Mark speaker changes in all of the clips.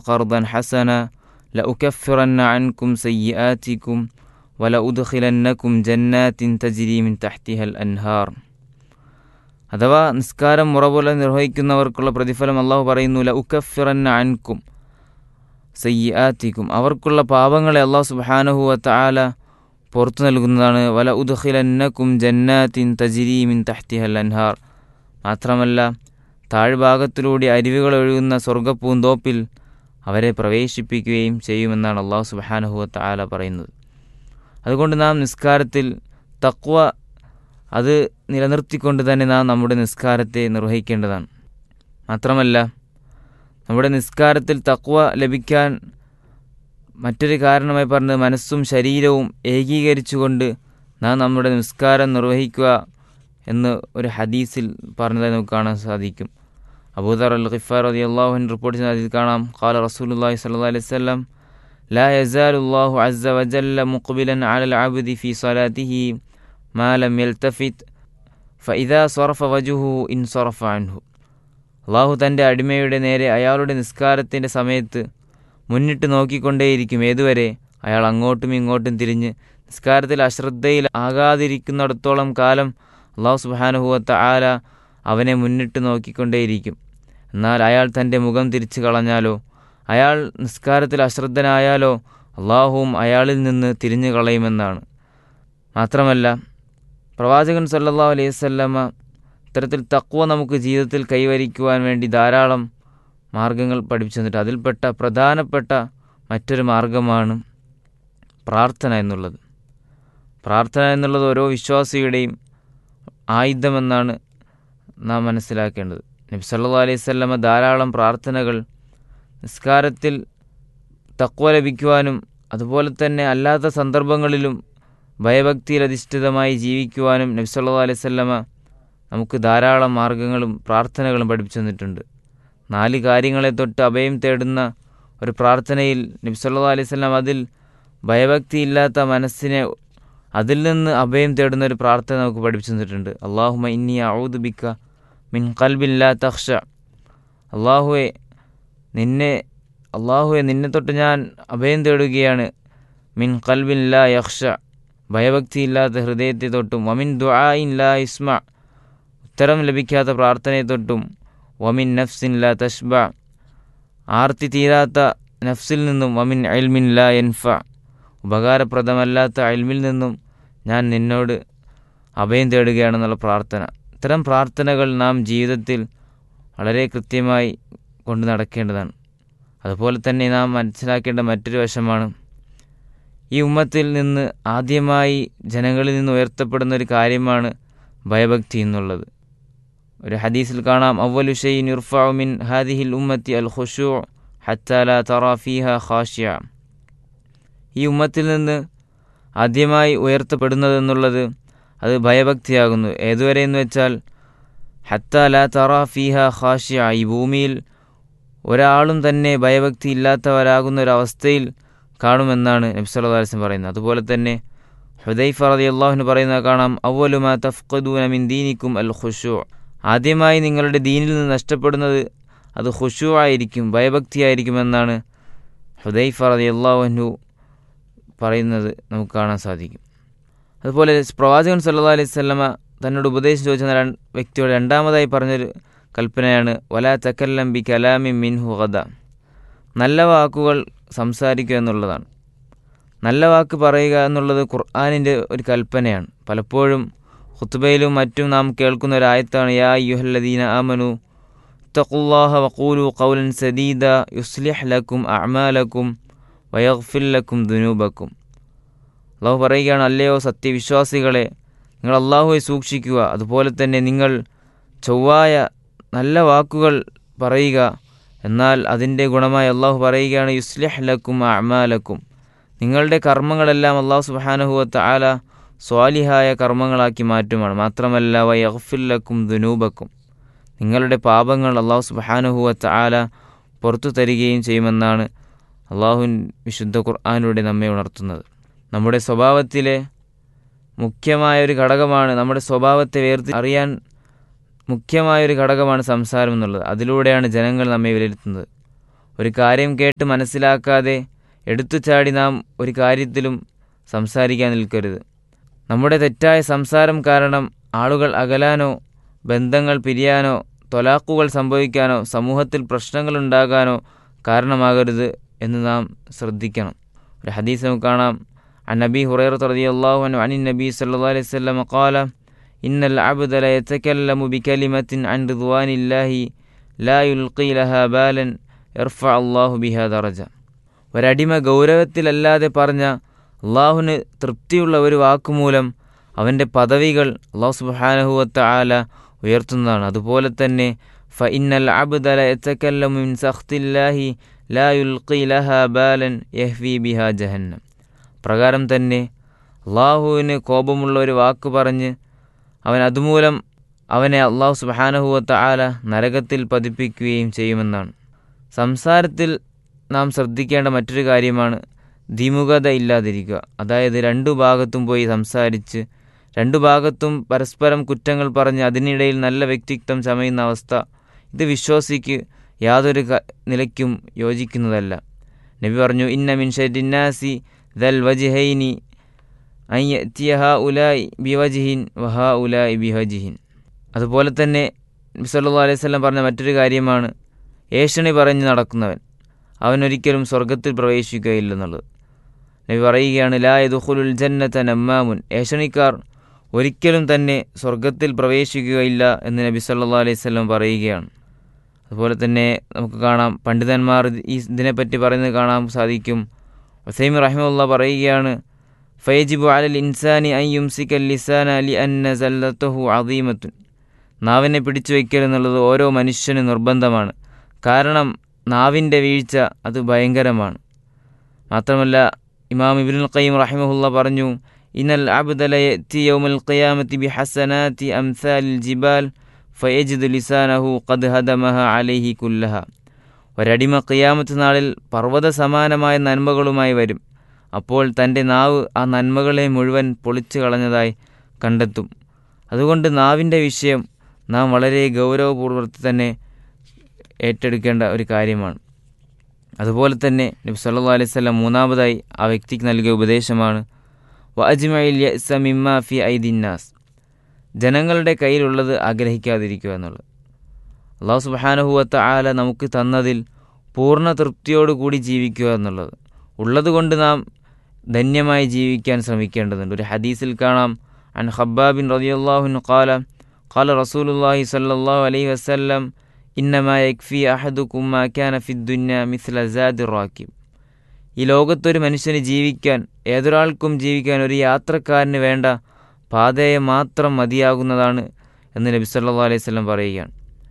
Speaker 1: قرضا حسنا لأكفرن عنكم سيئاتكم ولأدخلنكم جنات تجري من تحتها الأنهار. അഥവാ നിസ്കാരം മുറ പോലെ നിർവഹിക്കുന്നവർക്കുള്ള പ്രതിഫലം അള്ളാഹു പറയുന്നു, ലഉകഫിറന്ന അൻകും സയ്യിആത്തിക്കും, അവർക്കുള്ള പാപങ്ങളെ അള്ളാഹു സുബ്ഹാനഹു വ തആല പുറത്തു നൽകുന്നതാണ്. വല ഉദ്ഖിലന്നകും ജന്നാത്തിൻ തജ്രി മിൻ തഹ്തിഹൽ അൻഹാർ, മാത്രമല്ല താഴ്ഭാഗത്തിലൂടെ അരുവികൾ ഒഴുകുന്ന സ്വർഗ്ഗപ്പൂന്തോപ്പിൽ അവരെ പ്രവേശിപ്പിക്കുകയും ചെയ്യുമെന്നാണ് അള്ളാഹു സുബ്ഹാനഹു വ തആല പറയുന്നത്. അതുകൊണ്ട് നാം നിസ്കാരത്തിൽ തഖ്വ അത് നിലനിർത്തിക്കൊണ്ട് തന്നെ നാം നമ്മുടെ നിസ്കാരത്തെ നിർവഹിക്കേണ്ടതാണ്. മാത്രമല്ല നമ്മുടെ നിസ്കാരത്തിൽ തഖ്വ ലഭിക്കാൻ മറ്റൊരു കാരണമായി പറഞ്ഞത് മനസ്സും ശരീരവും ഏകീകരിച്ചുകൊണ്ട് നാം നമ്മുടെ നിസ്കാരം നിർവഹിക്കുക എന്ന് ഒരു ഹദീസിൽ പറഞ്ഞതായി നമുക്ക് കാണാൻ സാധിക്കും. അബൂദർ അൽ ഖിഫാർ റളിയല്ലാഹു അൻഹു റിപ്പോർട്ട് ചെയ്യുന്ന ഹദീസ് കാണാം, ഖാല റസൂലുള്ളാഹി സ്വല്ലല്ലാഹു അലൈഹി വസല്ലം ലാ യസാലുല്ലാഹു അസ്സ വജല്ല മുഖ്ബിലൻ അലൽ അബ്ദി ഫീ സ്വലാത്തിഹി മാ ലം യൽതഫിത് ഫഇദാ സറഫ വജ്ഹുഹു ഇൻസറഫ അൻഹു. അള്ളാഹു തൻ്റെ അടിമയുടെ നേരെ അയാളുടെ നിസ്കാരത്തിൻ്റെ സമയത്ത് മുന്നിട്ട് നോക്കിക്കൊണ്ടേയിരിക്കും. ഏതുവരെ? അയാൾ അങ്ങോട്ടും ഇങ്ങോട്ടും തിരിഞ്ഞ് നിസ്കാരത്തിൽ അശ്രദ്ധയിൽ ആകാതിരിക്കുന്നിടത്തോളം കാലം അള്ളാഹു സുബ്ഹാനഹു വ തആല അവനെ മുന്നിട്ട് നോക്കിക്കൊണ്ടേയിരിക്കും. എന്നാൽ അയാൾ തൻ്റെ മുഖം തിരിച്ചു കളഞ്ഞാലോ, അയാൾ നിസ്കാരത്തിൽ അശ്രദ്ധനായാലോ അള്ളാഹുവും അയാളിൽ നിന്ന് തിരിഞ്ഞു കളയുമെന്നാണ്. മാത്രമല്ല പ്രവാചകൻ സല്ലല്ലാഹു അലൈഹി വസല്ലമ ഇത്തരത്തിൽ തഖ്വ നമുക്ക് ജീവിതത്തിൽ കൈവരിക്കുവാൻ വേണ്ടി ധാരാളം മാർഗങ്ങൾ പഠിപ്പിച്ചു തന്നിട്ട് അതിൽപ്പെട്ട പ്രധാനപ്പെട്ട മറ്റൊരു മാർഗമാണ് പ്രാർത്ഥന എന്നുള്ളത്. പ്രാർത്ഥന എന്നുള്ളത് ഓരോ വിശ്വാസിയുടെയും ആയുധമെന്നാണ് നാം മനസ്സിലാക്കേണ്ടത്. നബി സല്ലല്ലാഹു അലൈഹി വസല്ലമ ധാരാളം പ്രാർത്ഥനകൾ നിസ്കാരത്തിൽ തഖ്വ ലഭിക്കുവാനും അതുപോലെ തന്നെ അല്ലാത്ത സന്ദർഭങ്ങളിലും ഭയഭക്തിയിൽ അധിഷ്ഠിതമായി ജീവിക്കുവാനും നബി സല്ലല്ലാഹു അലൈഹി വസല്ലമ നമുക്ക് ധാരാളം മാർഗങ്ങളും പ്രാർത്ഥനകളും പഠിപ്പിച്ചു തന്നിട്ടുണ്ട്. 4 കാര്യങ്ങളെ തൊട്ട് അഭയം തേടുന്ന ഒരു പ്രാർത്ഥനയിൽ നബി സല്ലല്ലാഹു അലൈഹി വസല്ലം അതിൽ ഭയഭക്തിയില്ലാത്ത മനസ്സിനെ അതിൽ നിന്ന് അഭയം തേടുന്ന ഒരു പ്രാർത്ഥന നമുക്ക് പഠിപ്പിച്ചു തന്നിട്ടുണ്ട്. അല്ലാഹുമ്മ ഇന്നി അഊദു ബിക മിൻ ഖൽബിൻ ലാ തഖ്ശ. അല്ലാഹുവേ നിന്നെ തൊട്ട് ഞാൻ അഭയം തേടുകയാണ്. മിൻ ഖൽബിൻ ലാ യഖ്ശ, ഭയഭക്തിയില്ലാത്ത ഹൃദയത്തെ തൊട്ടും. വമിൻ ദുആഇൻ ലാ യസ്മ, ഉത്തരം ലഭിക്കാത്ത പ്രാർത്ഥനയെ തൊട്ടും. വമിൻ നഫ്സിൻ ലാ തഷ്ബ, ആർത്തി തീരാത്ത നഫ്സിൽ നിന്നും. വമിൻ ഇൽമിൻ ലാ യൻഫ, ഉപകാരപ്രദമല്ലാത്ത ഇൽമിൽ നിന്നും ഞാൻ നിന്നോട് അഭയം തേടുകയാണെന്നുള്ള പ്രാർത്ഥന. ഇത്തരം പ്രാർത്ഥനകൾ നാം ജീവിതത്തിൽ വളരെ കൃത്യമായി കൊണ്ട് നടക്കേണ്ടതാണ്. അതുപോലെ തന്നെ നാം മനസ്സിലാക്കേണ്ട മറ്റൊരു വശമാണ്, ഈ ഉമ്മത്തിൽ നിന്ന് ആദ്യമായി ജനങ്ങളിൽ നിന്ന് ഉയർത്തപ്പെടുന്ന ഒരു കാര്യമാണ് ഭയഭക്തി എന്നുള്ളത്. ഒരു ഹദീസിൽ കാണാം, അവ്വലു ഷൈഇൻ യുർഫഉ മിൻ ഹാദിഹിൽ ഉമ്മത്തി അൽ ഖുശൂ ഹത്താ ലാ തറാ ഫീഹാ ഖാശിയ. ഈ ഉമ്മത്തിൽ നിന്ന് ആദ്യമായി ഉയർത്തപ്പെടുന്നതെന്നുള്ളത് അത് ഭയഭക്തിയാകുന്നു. ഏതുവരെ എന്ന് വെച്ചാൽ ഹത്താ ലാ തറാ ഫീഹാ ഖാശിയ, ഈ ഭൂമിയിൽ ഒരാളും തന്നെ ഭയഭക്തി ഇല്ലാത്തവരാകുന്ന ഒരവസ്ഥയിൽ കാണുമെന്നാണ് നബി സല്ലല്ലാഹു അലൈഹി വസല്ലം പറയുന്നത്. അതുപോലെ തന്നെ ഹുദൈഫ റളിയല്ലാഹു അൻഹു പറയുന്നത് കാണാം, അവ്വലു മാ തഫ്ഖദൂന മിൻ ദീനിക്കും അൽ ഖുശൂ. ആദ്യമായി നിങ്ങളുടെ ദീനിൽ നിന്ന് നഷ്ടപ്പെടുന്നത് അത് ഖുശൂ ആയിരിക്കും, ഭയഭക്തിയായിരിക്കുമെന്നാണ് ഹുദൈഫ റളിയല്ലാഹു അൻഹു പറയുന്നത് നമുക്ക് കാണാൻ സാധിക്കും. അതുപോലെ പ്രവാചകൻ സല്ലല്ലാഹു അലൈഹി വസല്ലമ തന്നോട് ഉപദേശം ചോദിച്ച വ്യക്തിയോട് രണ്ടാമതായി പറഞ്ഞൊരു കൽപ്പനയാണ് വലാ തകല്ലം ബി കലാമിൻ മിൻഹു ഗദ, നല്ല വാക്കുകൾ സംസാരിക്കുക എന്നുള്ളതാണ്. നല്ല വാക്ക് പറയുക എന്നുള്ളത് ഖുർആനിൻ്റെ ഒരു കൽപ്പനയാണ്. പലപ്പോഴും ഖുത്ബയിലും മറ്റും നാം കേൾക്കുന്ന ഒരു ആയത്താണ്, യാ അയ്യുഹല്ലദീന ആമനു തഖുല്ലാഹ വഖൂലു ഖൗലൻ സദീദ യുസ്ലിഹ് ലക്കും അഅമാലക്കും വയഗ്ഫിർ ലക്കും ദുനൂബക്കും. അള്ളാഹു പറയുകയാണ്, അല്ലയോ സത്യവിശ്വാസികളെ, നിങ്ങൾ അള്ളാഹുവെ സൂക്ഷിക്കുക, അതുപോലെ തന്നെ നിങ്ങൾ ചൊവ്വായ നല്ല വാക്കുകൾ പറയുക. എന്നാൽ അതിൻ്റെ ഗുണമായി അള്ളാഹു പറയുകയാണ്, യുസ്ലിഹ് ലക്കും അഅമാലക്കും, നിങ്ങളുടെ കർമ്മങ്ങളെല്ലാം അള്ളാഹു സുബ്ഹാനഹു വ തആല സ്വാലിഹായ കർമ്മങ്ങളാക്കി മാറ്റുമാണ്. മാത്രമല്ല വയഗ്ഫിർ ലക്കും ദുനൂബക്കും, നിങ്ങളുടെ പാപങ്ങൾ അള്ളാഹു സുബ്ഹാനഹു വ തആല പുറത്തു തരികയും ചെയ്യുമെന്നാണ് അള്ളാഹു വിശുദ്ധ ഖുർആനിലൂടെ നമ്മെ ഉണർത്തുന്നത്. നമ്മുടെ സ്വഭാവത്തിലെ മുഖ്യമായൊരു ഘടകമാണ്, നമ്മുടെ സ്വഭാവത്തെ അറിയാൻ മുഖ്യമായൊരു ഘടകമാണ് സംസാരം എന്നുള്ളത്. അതിലൂടെയാണ് ജനങ്ങൾ നമ്മെ വിലയിരുത്തുന്നത്. ഒരു കാര്യം കേട്ട് മനസ്സിലാക്കാതെ എടുത്തുചാടി നാം ഒരു കാര്യത്തിലും സംസാരിക്കാൻ നിൽക്കരുത്. നമ്മുടെ തെറ്റായ സംസാരം കാരണം ആളുകൾ അകലാനോ ബന്ധങ്ങൾ പിരിയാനോ ത്വലാഖുകൾ സംഭവിക്കാനോ സമൂഹത്തിൽ പ്രശ്നങ്ങളുണ്ടാകാനോ കാരണമാകരുത് എന്ന് നാം ശ്രദ്ധിക്കണം. ഒരു ഹദീസ് നമുക്ക് കാണാം. അൻ നബി ഹുറൈറ റളിയല്ലാഹു അൻഹു അൻ നബി സല്ലല്ലാഹു അലൈഹി വസല്ലം ഖാല ഇന്നൽ അബ്ദ ല യതകല്ലമു ബികലിമത്തിൻ അൻ റിദ്വാനില്ലാഹി ലാ യുൽഖി ലഹാ ബാലൻ യർഫഅ അല്ലാഹു ബിഹാ ദറജ. ഒരടിമ ഗൗരവത്തിലല്ലാതെ പറഞ്ഞ അള്ളാഹുവിന് തൃപ്തിയുള്ള ഒരു വാക്കുമൂലം അവൻ്റെ പദവികൾ അല്ലാഹു സുബ്ഹാനഹു വ തആല ഉയർത്തുന്നതാണ്. അതുപോലെ തന്നെ ഫഇന്നൽ അബ്ദ ല യതകല്ലമു മിൻ സഖ്തില്ലാഹി ലാ യുൽഖി ലഹാ ബാലൻ യഹ്വി ബിഹാ ജഹന്നം. പ്രകാരം തന്നെ അള്ളാഹുവിന് കോപമുള്ള ഒരു വാക്ക് പറഞ്ഞ് അവൻ അതുമൂലം അവനെ അല്ലാഹു സുബ്ഹാനഹു വ തആല നരകത്തിൽ പതിപ്പിക്കുകയും ചെയ്യുമെന്നാണ്. സംസാരത്തിൽ നാം ശ്രദ്ധിക്കേണ്ട മറ്റൊരു കാര്യമാണ് ദ്വിമുഖത ഇല്ലാതിരിക്കുക. അതായത് രണ്ടു ഭാഗത്തും പോയി സംസാരിച്ച് രണ്ടു ഭാഗത്തും പരസ്പരം കുറ്റങ്ങൾ പറഞ്ഞ് അതിനിടയിൽ നല്ല വ്യക്തിത്വം ചമയുന്ന അവസ്ഥ, ഇത് വിശ്വാസിക്ക് യാതൊരു നിലയ്ക്കും യോജിക്കുന്നതല്ല. നബി പറഞ്ഞു, ഇന്ന മിൻ ശർരിന്നാസി ദൽ വജ്ഹൈനി അൻ യഅതിയ ഹഉലാഇ ബിവജ്ഹിൻ വഹഉലാഇ ബിവജ്ഹിൻ. അതുപോലെ തന്നെ നബി സല്ലല്ലാഹു അലൈഹി വസല്ലം പറഞ്ഞ മറ്റൊരു കാര്യമാണ് ഏഷണി പറഞ്ഞു നടക്കുന്നവൻ അവനൊരിക്കലും സ്വർഗത്തിൽ പ്രവേശിക്കുകയില്ലെന്നുള്ളത്. നബി പറയുകയാണ്, ലാ യദ്ഖുലുൽ ജന്നത നമ്മാമുൻ. ഏഷണിക്കാർ ഒരിക്കലും തന്നെ സ്വർഗത്തിൽ പ്രവേശിക്കുകയില്ല എന്ന് നബി സല്ലല്ലാഹു അലൈഹി വസല്ലം പറയുകയാണ്. അതുപോലെ തന്നെ നമുക്ക് കാണാം, പണ്ഡിതന്മാർ ഇതിനെപ്പറ്റി പറയുന്നത് കാണാൻ സാധിക്കും. ഉസൈമി റഹിമഹുല്ലാഹ് പറയുകയാണ്, ഫയജിബു അലൽ ഇൻസാനി അൻ യുംസിക ലിസാന ലിഅന്ന സല്ലതഹു അദീമത്തുൻ. നാവിനെ പിടിച്ചു വയ്ക്കൽ എന്നുള്ളത് ഓരോ മനുഷ്യനും നിർബന്ധമാണ്. കാരണം നാവിൻ്റെ വീഴ്ച അത് ഭയങ്കരമാണ്. മാത്രമല്ല ഇമാം ഇബ്നുൽ ഖയ്യിം റഹിമഹുല്ലാഹ് പറഞ്ഞു, ഇന്നൽ അബ്ദ ലയഅതി യൗമൽ ഖിയാമത്തി ബിഹസനാതി അംസാലിൽ ജിബാൽ ഫയജിദു ലിസാനഹു ഖദ് ഹദമഹ അലൈഹി കുല്ലഹ. ഒരടിമ ഖിയാമത്ത് നാളിൽ പർവ്വത സമാനമായ നന്മകളുമായി വരും. അപ്പോൾ തൻ്റെ നാവ് ആ നന്മകളെ മുഴുവൻ പൊളിച്ചു കളഞ്ഞതായി കണ്ടെത്തും. അതുകൊണ്ട് നാവിൻ്റെ വിഷയം നാം വളരെ ഗൗരവപൂർവ്വത്തിൽ തന്നെ ഏറ്റെടുക്കേണ്ട ഒരു കാര്യമാണ്. അതുപോലെ തന്നെ നബി സല്ലല്ലാഹു അലൈഹി വസല്ലം മൂന്നാമതായി ആ വ്യക്തിക്ക് നൽകിയ ഉപദേശമാണ് വഅജ്മഇൽ യഅസ മിമ്മാ ഫി ഐദിന്നാസ്. ജനങ്ങളുടെ കയ്യിലുള്ളത് ആഗ്രഹിക്കാതിരിക്കുക എന്നുള്ളത്. അല്ലാഹു സുബ്ഹാനഹു വ തആല നമുക്ക് തന്നതിൽ പൂർണ്ണ തൃപ്തിയോടുകൂടി ജീവിക്കുക എന്നുള്ളത്. ഉള്ളതുകൊണ്ട് നാം ധന്യമായി ജീവിക്കാൻ ശ്രമിക്കേണ്ടതുണ്ട്. ഒരു ഹദീസിൽ കാണാം, അൻ ഖബ്ബാബിൻ റളിയല്ലാഹു അൻഹു ഖാല ഖാല റസൂലുള്ളാഹി സ്വല്ലല്ലാഹു അലൈഹി വസല്ലം ഇന്നമാ യക്ഫി അഹദുകും മാ കാന ഫിദ്ദുന്യ മിസ്ല സാദിർ റാകിബ്. ഈ ലോകത്തൊരു മനുഷ്യന് ജീവിക്കാൻ, ഏതൊരാൾക്കും ജീവിക്കാൻ ഒരു യാത്രക്കാരന് വേണ്ട പാതയെ മാത്രം മതിയാകുന്നതാണ് എന്ന് നബി സല്ലല്ലാഹു അലൈഹി വസല്ലം പറയുകയാണ്.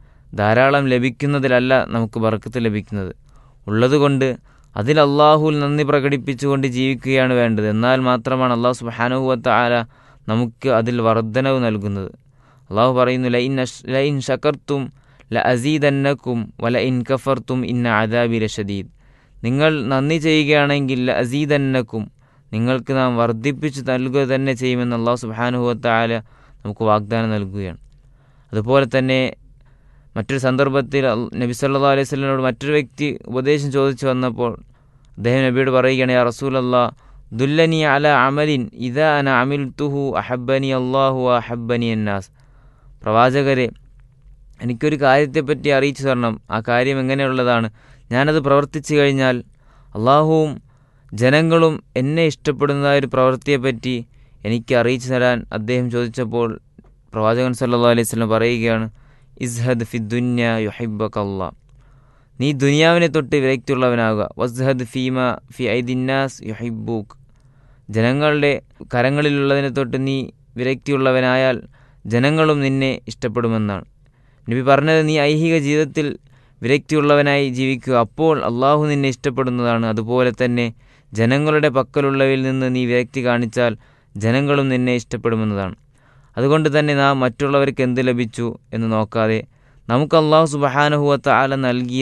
Speaker 1: ധാരാളം ലഭിക്കുന്നതിലല്ല നമുക്ക് ബർക്കത്ത് ലഭിക്കുന്നത്. ഉള്ളതുകൊണ്ട് അതിൽ അള്ളാഹുവിൽ നന്ദി പ്രകടിപ്പിച്ചുകൊണ്ട് ജീവിക്കുകയാണ് വേണ്ടത്. എന്നാൽ മാത്രമാണ് അള്ളാഹു സുബ്ഹാനഹു വ തആല നമുക്ക് അതിൽ വർധനവ് നൽകുന്നത്. അള്ളാഹു പറയുന്നു, ലഇൻ ശകർത്തും ലഅസീദന്നക്കും വലഇൻ കഫർത്തും ഇന്ന അദാബി ലശദീദ്. നിങ്ങൾ നന്ദി ചെയ്യുകയാണെങ്കിൽ ലഅസീദന്നക്കും, നിങ്ങൾക്ക് നാം വർദ്ധിപ്പിച്ച് നൽകുക തന്നെ ചെയ്യുമെന്ന് അള്ളാഹു സുബ്ഹാനഹു വ തആല നമുക്ക് വാഗ്ദാനം നൽകുകയാണ്. അതുപോലെ തന്നെ മറ്റൊരു സന്ദർഭത്തിൽ നബി സല്ലല്ലാഹു അലൈഹി വസല്ലമയോട് മറ്റൊരു വ്യക്തി ഉപദേശം ചോദിച്ചു വന്നപ്പോൾ അദ്ദേഹം നബിയോട് പറയുകയാണ്, യാ റസൂലല്ലാഹ് ദുല്ലനി അല അമലിൻ ഇദാ അന അമിൽതുഹു അഹബ്ബനി അല്ലാഹു വ അഹബ്ബനി അന്നാസ്. പ്രവാചകരെ, എനിക്കൊരു കാര്യത്തെപ്പറ്റി അറിയിച്ചു തരണം. ആ കാര്യം എങ്ങനെയുള്ളതാണ്? ഞാനത് പ്രവർത്തിച്ചു കഴിഞ്ഞാൽ അള്ളാഹുവും ജനങ്ങളും എന്നെ ഇഷ്ടപ്പെടുന്നതായ ഒരു പ്രവൃത്തിയെപ്പറ്റി എനിക്ക് അറിയിച്ചു തരാൻ അദ്ദേഹം ചോദിച്ചപ്പോൾ പ്രവാചകൻ സല്ലല്ലാഹു അലൈഹി വസല്ലം പറയുകയാണ്, ഇസ്ഹദ് ഫി ദുന്യ യുഹിബ്ബക അല്ലാഹ്. നീ ദുനിയാവിനെ തൊട്ട് വിരക്തിയുള്ളവനാകുക. വസ്ഹദ് ഫീമ ഫി ഐദിന്നാസ് യുഹിബ്ബുക്. ജനങ്ങളുടെ കരങ്ങളിലുള്ളതിനെ തൊട്ട് നീ വിരക്തിയുള്ളവനായാൽ ജനങ്ങളും നിന്നെ ഇഷ്ടപ്പെടുമെന്നാണ് നബി പറഞ്ഞത്. നീ ഐഹിക ജീവിതത്തിൽ വിരക്തിയുള്ളവനായി ജീവിക്കുക, അപ്പോൾ അള്ളാഹു നിന്നെ ഇഷ്ടപ്പെടുന്നതാണ്. അതുപോലെ തന്നെ ജനങ്ങളുടെ പക്കലുള്ളവയിൽ നിന്ന് നീ വിരക്തി കാണിച്ചാൽ ജനങ്ങളും നിന്നെ ഇഷ്ടപ്പെടുമെന്നതാണ്. അതുകൊണ്ട് തന്നെ നാം മറ്റുള്ളവർക്ക് എന്ത് ലഭിച്ചു എന്ന് നോക്കാതെ നമുക്ക് അല്ലാഹു സുബ്ഹാനഹു വ തആല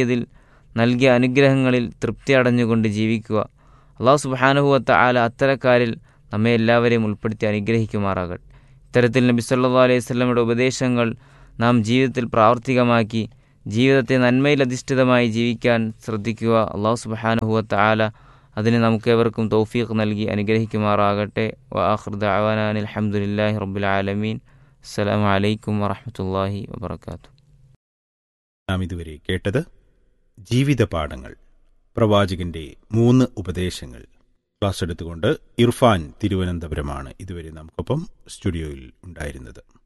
Speaker 1: നൽകിയ അനുഗ്രഹങ്ങളിൽ തൃപ്തി അടഞ്ഞുകൊണ്ട് ജീവിക്കുക. അല്ലാഹു സുബ്ഹാനഹു വ തആല അത്തരക്കാരിൽ നമ്മെ എല്ലാവരെയും ഉൾപ്പെടുത്തി അനുഗ്രഹിക്കുമാറാകട്ടെ. ഇത്തരത്തിൽ നബി സല്ലല്ലാഹു അലൈഹി വസല്ലമയുടെ ഉപദേശങ്ങൾ നാം ജീവിതത്തിൽ പ്രാവർത്തികമാക്കി ജീവിതത്തെ നന്മയിൽ അധിഷ്ഠിതമായി ജീവിക്കാൻ ശ്രദ്ധിക്കുക. അല്ലാഹു സുബ്ഹാനഹു വ തആല അതിന് നമുക്കേവർക്കും തൗഫീഖ് നൽകി അനുഗ്രഹിക്കുമാറാകട്ടെ. വആഖിറു ദഅവാനാ അനിൽ ഹംദുലില്ലാഹി റബ്ബിൽ ആലമീൻ. അസ്സലാമു അലൈക്കും വറഹ്മത്തുള്ളാഹി വബറകാതുഹു.
Speaker 2: നാം ഇതുവരെ കേട്ടത് ജീവിത പാഠങ്ങൾ, പ്രവാചകന്റെ 3 ഉപദേശങ്ങൾ. ക്ലാസ് എടുത്തുകൊണ്ട് ഇർഫാൻ തിരുവനന്തപുരമാണ് ഇതുവരെ നമുക്കൊപ്പം സ്റ്റുഡിയോയിൽ ഉണ്ടായിരുന്നത്.